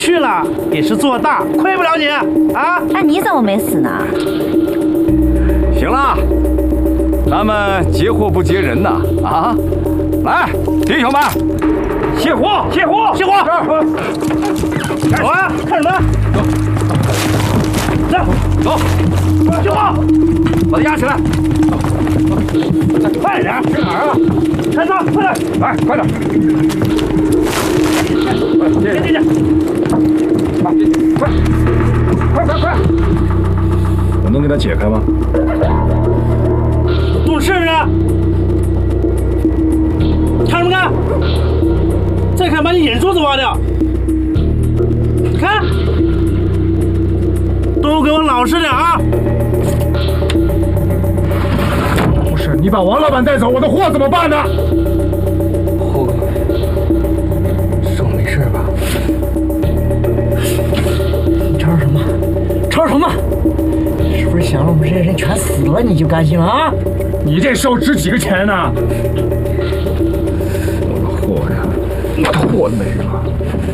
去了也是做大，亏不了你啊！ 那你怎么没死呢？ 行了，咱们劫货不劫人呐！啊，来，弟兄们，卸货，卸货， 卸货！走啊！看什么？走， 走， 卸货！ 把他押起来！ 快点！ 去哪儿啊？ 开车，快点！ 来，快点！ 进！快！ 我能给他解开吗？ 懂事啊！看什么看？再看把你眼珠子挖掉！看，都给我老实点啊！ 不是你把王老板带走，我的货怎么办呢？ 霍哥，手没事吧？你吵什么？吵什么？是不是想了我们这些人全死了你就高兴了啊？ 你这手值几个钱呢？